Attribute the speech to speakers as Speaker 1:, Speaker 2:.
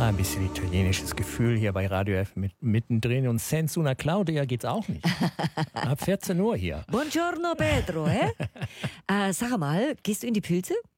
Speaker 1: Ein bisschen italienisches Gefühl hier bei Radio F mittendrin. Und senza una Claudia geht's auch nicht. Ab 14 Uhr hier.
Speaker 2: Buongiorno Pedro, hä? Sag mal, gehst du in die Pilze?